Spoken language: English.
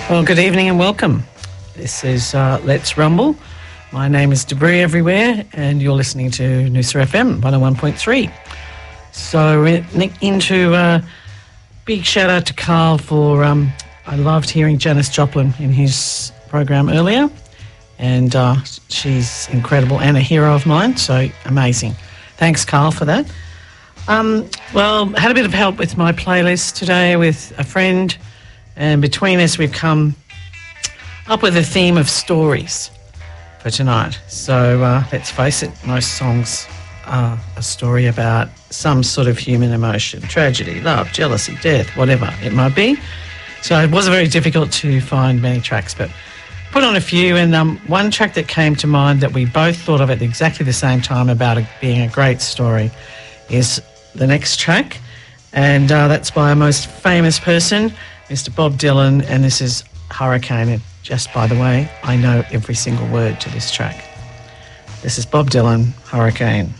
Well, good evening and welcome. This is Let's Rumble. My name is Debris Everywhere and you're listening to Noosa FM 101.3. So into big shout out to Carl for, I loved hearing Janis Joplin in his program earlier, and she's incredible and a hero of mine, so amazing. Thanks, Carl, for that. Well, had a bit of help with my playlist today with a friend, and between us we've come up with a theme of stories for tonight. So let's face it, most songs are a story about some sort of human emotion, tragedy, love, jealousy, death, whatever it might be. So it wasn't very difficult to find many tracks, but put on a few, and one track that came to mind that we both thought of at exactly the same time about it being a great story is the next track, and that's by our most famous person, Mr. Bob Dylan, and this is Hurricane. And just by the way, I know every single word to this track. This is Bob Dylan, Hurricane.